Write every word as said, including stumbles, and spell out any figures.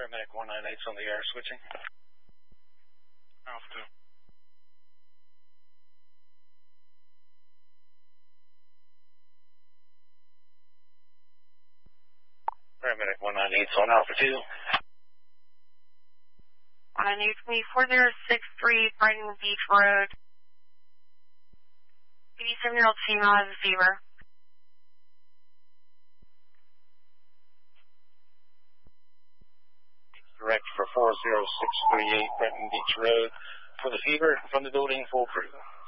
Paramedic one nine eight's on the air, switching. Alpha two. Paramedic one nine eight's on Alpha two. I need me four zero six three Brighton Beach Road. eighty-seven-year-old female has a fever. Direct for four zero six three eight Brighton Beach Road for the fever from the building, full crew.